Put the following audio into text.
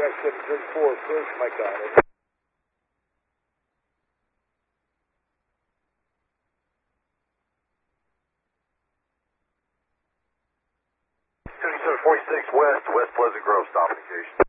track 734, approach Mike Island. 4746 West Pleasant Grove, stop indication.